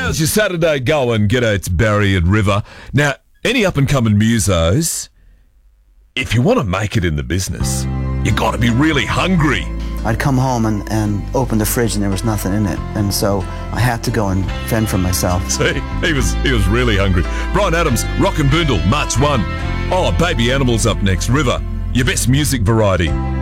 How's your Saturday going? G'day, it's Barry and River. Now, any up-and-coming musos, if you want to make it in the business, you got to be really hungry. I'd come home and open the fridge and there was nothing in it. And so I had to go and fend for myself. See, he was really hungry. Brian Adams, Rock and Boondle, March 1. Oh, Baby Animals up next. River, your best music variety.